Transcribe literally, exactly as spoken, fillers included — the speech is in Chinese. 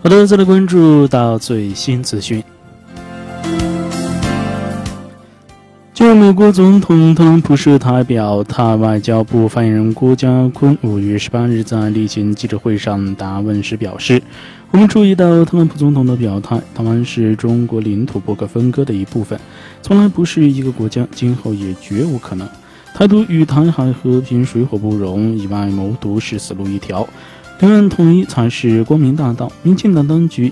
好的，再来关注到最新资讯。就美国总统特朗普涉台表态，外交部发言人郭家坤五月十八日在例行记者会上答问时表示，我们注意到特朗普总统的表态，台湾是中国领土不可分割的一部分，从来不是一个国家，今后也绝无可能。台独与台海和平水火不容，以外谋独是死路一条，两岸统一才是光明大道。民进党当局